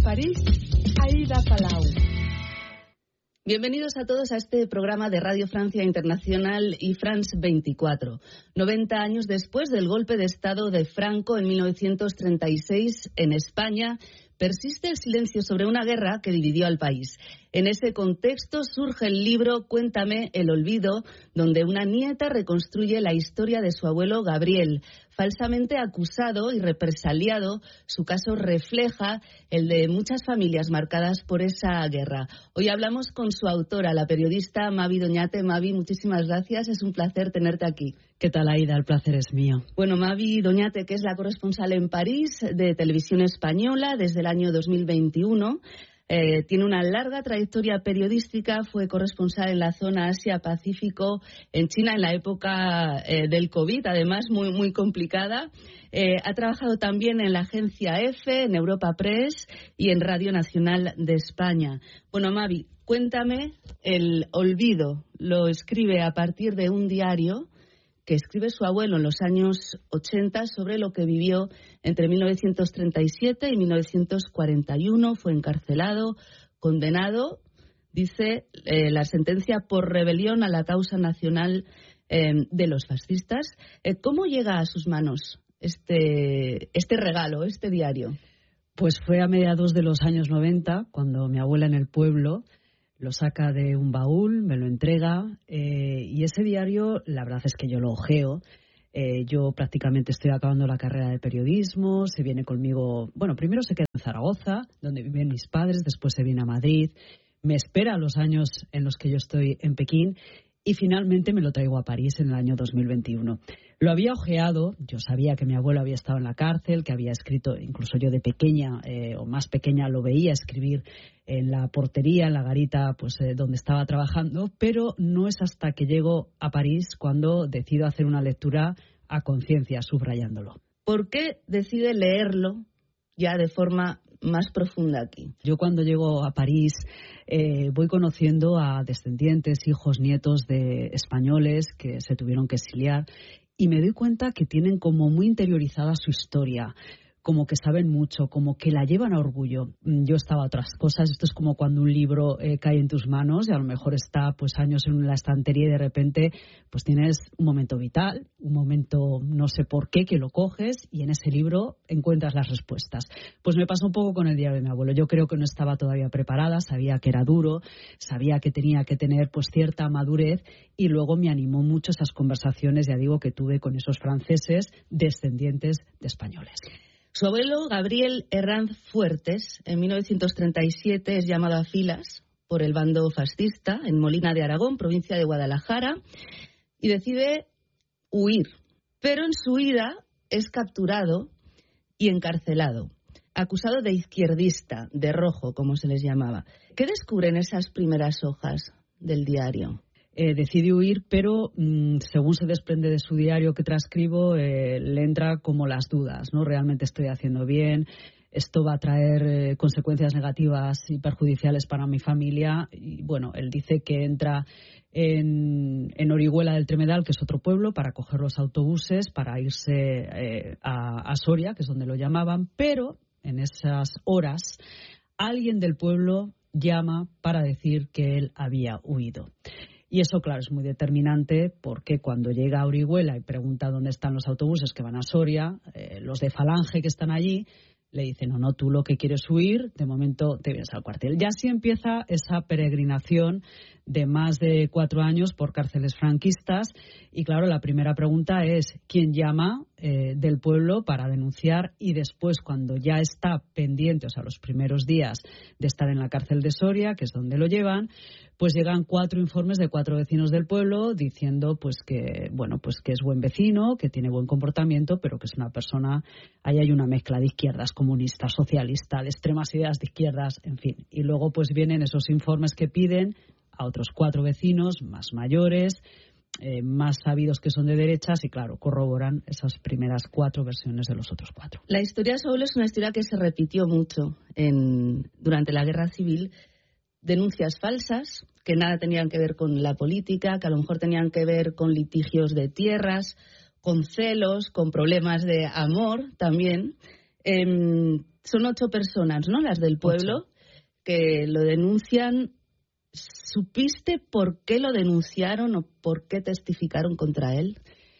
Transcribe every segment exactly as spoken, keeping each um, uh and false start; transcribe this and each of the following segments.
París, Aida Palau. Bienvenidos a todos a este programa de Radio Francia Internacional y France veinticuatro. noventa años después del golpe de Estado de Franco en mil novecientos treinta y seis en España, persiste el silencio sobre una guerra que dividió al país. En ese contexto surge el libro Cuéntame el olvido, donde una nieta reconstruye la historia de su abuelo Gabriel. Falsamente acusado y represaliado, su caso refleja el de muchas familias marcadas por esa guerra. Hoy hablamos con su autora, la periodista Mavi Doñate. Mavi, muchísimas gracias, es un placer tenerte aquí. ¿Qué tal, Aida? El placer es mío. Bueno, Mavi Doñate, que es la corresponsal en París de Televisión Española desde el año dos mil veintiuno. Eh, tiene una larga trayectoria periodística, fue corresponsal en la zona Asia-Pacífico, en China en la época eh, del COVID, además muy, muy complicada. Eh, ha trabajado también en la agencia EFE, en Europa Press y en Radio Nacional de España. Bueno, Mavi, cuéntame el olvido. Lo escribe a partir de un diario que escribe su abuelo en los años ochenta sobre lo que vivió entre mil novecientos treinta y siete y mil novecientos cuarenta y uno. Fue encarcelado, condenado, dice eh, la sentencia por rebelión a la causa nacional eh, de los fascistas. Eh, ¿Cómo llega a sus manos este, este regalo, este diario? Pues fue a mediados de los años noventa, cuando mi abuela en el pueblo lo saca de un baúl, me lo entrega, eh, y ese diario, la verdad es que yo lo ojeo. Eh, yo prácticamente estoy acabando la carrera de periodismo, se viene conmigo, bueno, primero se queda en Zaragoza, donde viven mis padres, después se viene a Madrid, me espera los años en los que yo estoy en Pekín, y finalmente me lo traigo a París en el año dos mil veintiuno. Lo había ojeado, yo sabía que mi abuelo había estado en la cárcel, que había escrito, incluso yo de pequeña eh, o más pequeña lo veía escribir en la portería, en la garita pues eh, donde estaba trabajando, pero no es hasta que llego a París cuando decido hacer una lectura a conciencia, subrayándolo. ¿Por qué decide leerlo ya de forma más profunda aquí? Yo cuando llego a París eh, voy conociendo a descendientes, hijos, nietos de españoles que se tuvieron que exiliar y me doy cuenta que tienen como muy interiorizada su historia, como que saben mucho, como que la llevan a orgullo. Yo estaba a otras cosas, esto es como cuando un libro eh, cae en tus manos y a lo mejor está pues años en la estantería y de repente pues tienes un momento vital, un momento no sé por qué que lo coges y en ese libro encuentras las respuestas. Pues me pasó un poco con el diario de mi abuelo. Yo creo que no estaba todavía preparada, sabía que era duro, sabía que tenía que tener pues cierta madurez y luego me animó mucho esas conversaciones, ya digo, que tuve con esos franceses descendientes de españoles. Su abuelo, Gabriel Herranz Fuertes, en mil novecientos treinta y siete es llamado a filas por el bando fascista en Molina de Aragón, provincia de Guadalajara, y decide huir. Pero en su huida es capturado y encarcelado, acusado de izquierdista, de rojo, como se les llamaba. ¿Qué descubren esas primeras hojas del diario? Eh, decide huir, pero mmm, según se desprende de su diario que transcribo, eh, le entra como las dudas, ¿no? ¿Realmente estoy haciendo bien? ¿Esto va a traer eh, consecuencias negativas y perjudiciales para mi familia? Y bueno, él dice que entra en, en Orihuela del Tremedal, que es otro pueblo, para coger los autobuses, para irse eh, a, a Soria, que es donde lo llamaban, pero en esas horas alguien del pueblo llama para decir que él había huido. Y eso, claro, es muy determinante porque cuando llega a Orihuela y pregunta dónde están los autobuses que van a Soria, eh, los de Falange que están allí le dicen, no, no, tú lo que quieres huir, de momento te vienes al cuartel. Ya así empieza esa peregrinación de más de cuatro años por cárceles franquistas. Y claro, la primera pregunta es, ¿quién llama eh, del pueblo para denunciar? Y después, cuando ya está pendiente, o sea, los primeros días de estar en la cárcel de Soria, que es donde lo llevan, pues llegan cuatro informes de cuatro vecinos del pueblo diciendo pues que, bueno, pues que es buen vecino, que tiene buen comportamiento, pero que es una persona, ahí hay una mezcla de izquierdas, comunistas, socialistas, de extremas ideas de izquierdas, en fin. Y luego pues vienen esos informes que piden a otros cuatro vecinos más mayores, eh, más sabidos que son de derechas y claro, corroboran esas primeras cuatro versiones de los otros cuatro. La historia de su abuelo es una historia que se repitió mucho en, durante la Guerra Civil. Denuncias falsas que nada tenían que ver con la política, que a lo mejor tenían que ver con litigios de tierras, con celos, con problemas de amor también. Eh, son ocho personas, ¿no? Las del pueblo, ocho. Que lo denuncian. ¿Supiste por qué lo denunciaron o por qué testificaron contra él?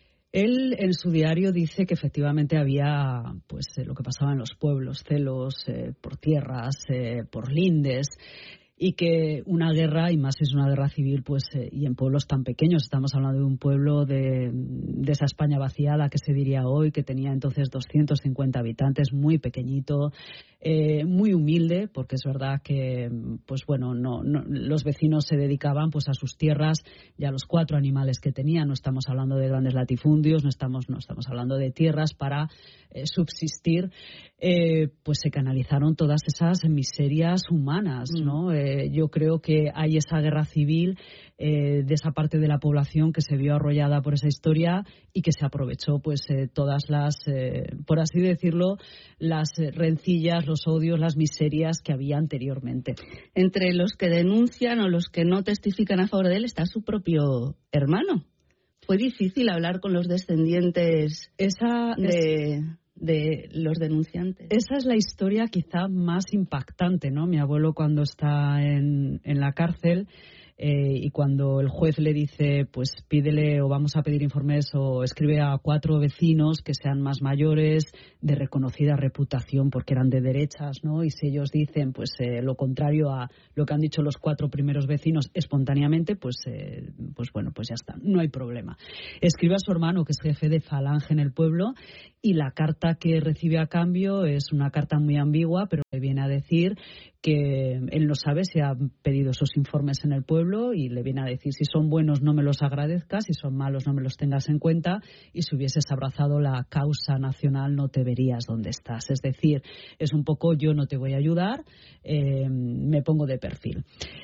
Él en su diario dice que efectivamente había pues eh, lo que pasaba en los pueblos, celos eh, por tierras, eh, por lindes, y que una guerra, y más si es una guerra civil, pues eh, y en pueblos tan pequeños, estamos hablando de un pueblo de, de esa España vaciada que se diría hoy, que tenía entonces doscientos cincuenta habitantes, muy pequeñito, eh, muy humilde, porque es verdad que pues bueno, no, no, los vecinos se dedicaban pues a sus tierras y a los cuatro animales que tenían. No estamos hablando de grandes latifundios, no estamos, no estamos hablando de tierras para eh, subsistir. Eh, pues se canalizaron todas esas miserias humanas, ¿no? Mm. Eh, yo creo que hay esa guerra civil eh, de esa parte de la población que se vio arrollada por esa historia y que se aprovechó pues eh, todas las, eh, por así decirlo, las eh, rencillas, los odios, las miserias que había anteriormente. Entre los que denuncian o los que no testifican a favor de él está su propio hermano. Fue difícil hablar con los descendientes esa de... Es... de los denunciantes. Esa es la historia quizá más impactante, ¿no? Mi abuelo cuando está en, en la cárcel eh, y cuando el juez le dice, pues pídele o vamos a pedir informes o escribe a cuatro vecinos que sean más mayores, de reconocida reputación porque eran de derechas, ¿no? Y si ellos dicen pues eh, lo contrario a lo que han dicho los cuatro primeros vecinos espontáneamente, pues, eh, pues bueno, pues ya está, no hay problema. Escribe a su hermano, que es jefe de falange en el pueblo, y la carta que recibe a cambio es una carta muy ambigua, pero le viene a decir que él no sabe si ha pedido esos informes en el pueblo y le viene a decir si son buenos no me los agradezcas, si son malos no me los tengas en cuenta y si hubieses abrazado la causa nacional no te verías donde estás. Es decir, es un poco yo no te voy a ayudar, eh, me pongo de perfil.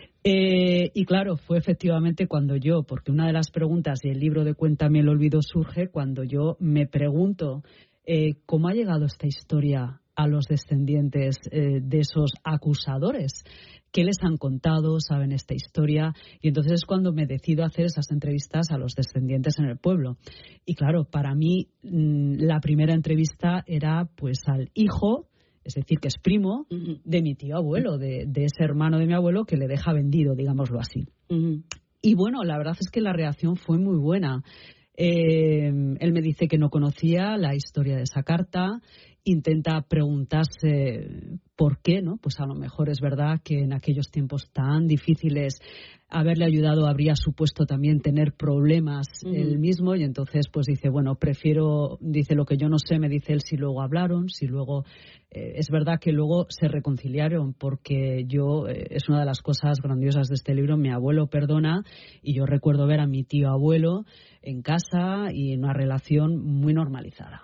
Eh, y claro, fue efectivamente cuando yo, porque una de las preguntas y el libro de Cuéntame el olvido surge cuando yo me pregunto eh, cómo ha llegado esta historia a los descendientes eh, de esos acusadores. ¿Qué les han contado? ¿Saben esta historia? Y entonces es cuando me decido a hacer esas entrevistas a los descendientes en el pueblo. Y claro, para mí mmm, la primera entrevista era pues al hijo, es decir, que es primo uh-huh. de mi tío abuelo, de, de ese hermano de mi abuelo que le deja vendido, digámoslo así. Uh-huh. Y bueno, la verdad es que la reacción fue muy buena. Eh, él me dice que no conocía la historia de esa carta, intenta preguntarse por qué, ¿no? Pues a lo mejor es verdad que en aquellos tiempos tan difíciles haberle ayudado habría supuesto también tener problemas uh-huh. él mismo, y entonces pues dice, bueno, prefiero, dice lo que yo no sé, me dice él si luego hablaron, si luego, eh, es verdad que luego se reconciliaron, porque yo, eh, es una de las cosas grandiosas de este libro, mi abuelo perdona, y yo recuerdo ver a mi tío abuelo en casa y en una relación muy normalizada.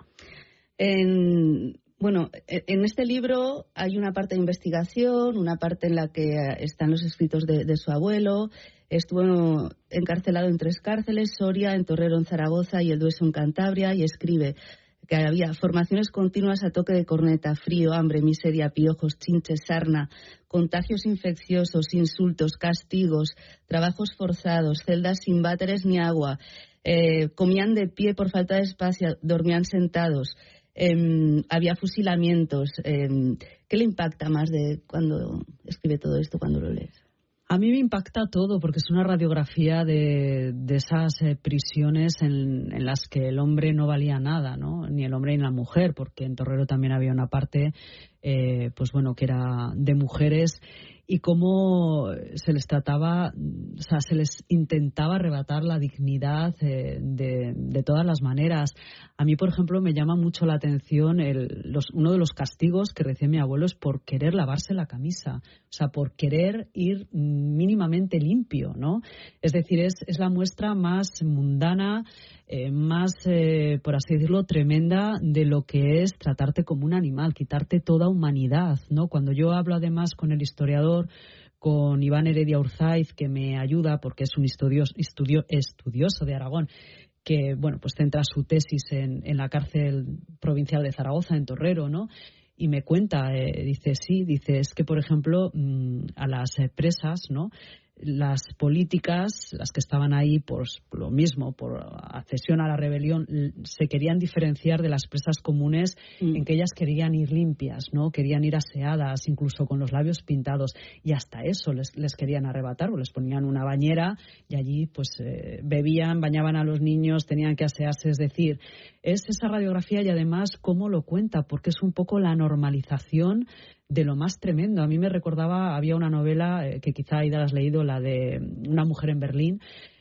En, bueno, en este libro hay una parte de investigación, una parte en la que están los escritos de, de su abuelo. Estuvo encarcelado en tres cárceles, Soria, en Torrero, en Zaragoza y El Dueso, en Cantabria, y escribe que había formaciones continuas a toque de corneta, frío, hambre, miseria, piojos, chinches, sarna, contagios infecciosos, insultos, castigos, trabajos forzados, celdas sin váteres ni agua. Eh, comían de pie por falta de espacio, dormían sentados. Eh, había fusilamientos. Eh, ¿Qué le impacta más de cuando escribe todo esto, cuando lo lees? A mí me impacta todo porque es una radiografía de, de esas eh, prisiones en, en las que el hombre no valía nada, ¿no? Ni el hombre ni la mujer, porque en Torrero también había una parte, eh, pues bueno, que era de mujeres, y cómo se les trataba, o sea, se les intentaba arrebatar la dignidad eh, de, de todas las maneras. A mí, por ejemplo, me llama mucho la atención el, los, uno de los castigos que recibe mi abuelo es por querer lavarse la camisa, o sea, por querer ir mínimamente limpio, ¿no? Es decir, es, es la muestra más mundana, eh, más, eh, por así decirlo, tremenda de lo que es tratarte como un animal, quitarte toda humanidad, ¿no? Cuando yo hablo además con el historiador, con Iván Heredia Urzaiz, que me ayuda porque es un estudioso, estudio, estudioso de Aragón, que bueno, pues centra su tesis en, en la cárcel provincial de Zaragoza, en Torrero, ¿no? Y me cuenta, eh, dice, sí, dice, es que, por ejemplo, mmm, a las eh, presas, ¿no?, las políticas, las que estaban ahí por lo mismo, por accesión a la rebelión, se querían diferenciar de las presas comunes mm. en que ellas querían ir limpias, ¿no? Querían ir aseadas, incluso con los labios pintados, y hasta eso les, les querían arrebatar, o les ponían una bañera y allí pues eh, bebían, bañaban a los niños, tenían que asearse. Es decir, es esa radiografía y además cómo lo cuenta, porque es un poco la normalización de lo más tremendo. A mí me recordaba, había una novela eh, que quizá Aida has leído, la de Una mujer en Berlín.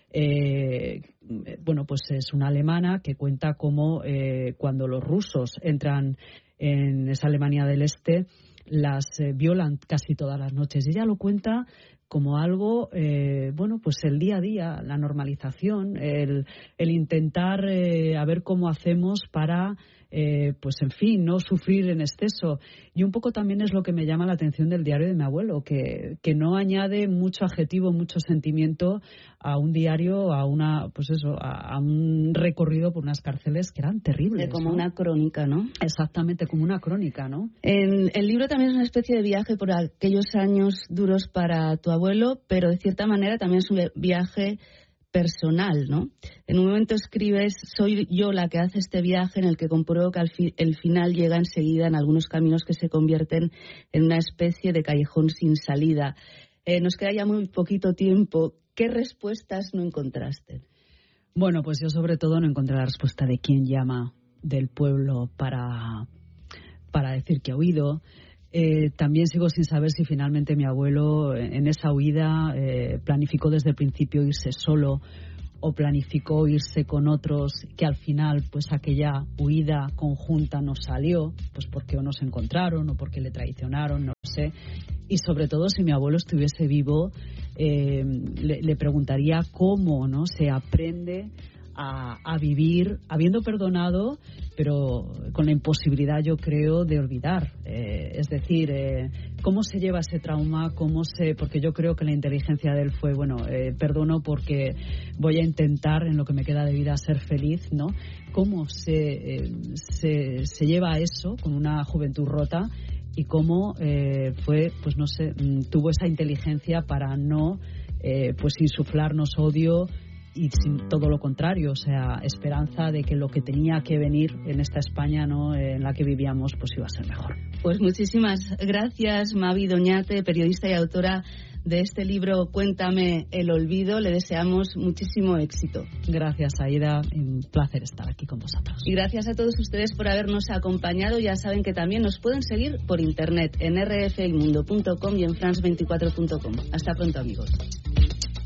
Eh, bueno, pues es una alemana que cuenta cómo eh, cuando los rusos entran en esa Alemania del Este, las eh, violan casi todas las noches. Y ella lo cuenta como algo, eh, bueno, pues el día a día, la normalización, el, el intentar eh, a ver cómo hacemos para, eh, pues en fin, no sufrir en exceso. Y un poco también es lo que me llama la atención del diario de mi abuelo, que, que no añade mucho adjetivo, mucho sentimiento a un diario, a una, pues eso, a, a un recorrido por unas cárceles que eran terribles. Como ¿no? una crónica, ¿no? Exactamente, como una crónica, ¿no? En, el libro también es una especie de viaje por aquellos años duros para tu abuelo, pero de cierta manera también es un viaje personal, ¿no? En un momento escribes: soy yo la que hace este viaje en el que compruebo que al fi- el final llega enseguida en algunos caminos que se convierten en una especie de callejón sin salida. Eh, nos queda ya muy poquito tiempo. ¿Qué respuestas no encontraste? Bueno, pues yo sobre todo no encontré la respuesta de quién llama del pueblo para, para decir que ha huido. Eh, también sigo sin saber si finalmente mi abuelo en esa huida eh, planificó desde el principio irse solo o planificó irse con otros, que al final pues aquella huida conjunta no salió, pues porque o no se encontraron o porque le traicionaron, no lo sé. Y sobre todo, si mi abuelo estuviese vivo, eh, le, le preguntaría cómo, ¿no?, se aprende A, a vivir habiendo perdonado, pero con la imposibilidad, yo creo, de olvidar. Eh, es decir, eh, cómo se lleva ese trauma, cómo se, porque yo creo que la inteligencia de él fue, bueno, eh, perdono porque voy a intentar en lo que me queda de vida ser feliz, ¿no? Cómo se, eh, se, se lleva eso con una juventud rota y cómo eh, fue, pues no sé, tuvo esa inteligencia para no eh, pues insuflarnos odio y sin todo lo contrario, o sea, esperanza de que lo que tenía que venir en esta España, ¿no?, en la que vivíamos, pues iba a ser mejor. Pues muchísimas gracias, Mavi Doñate, periodista y autora de este libro Cuéntame el olvido. Le deseamos muchísimo éxito. Gracias, Aida, un placer estar aquí con vosotros. Y gracias a todos ustedes por habernos acompañado. Ya saben que también nos pueden seguir por internet en r f i mundo punto com y en france veinticuatro punto com. Hasta pronto, amigos.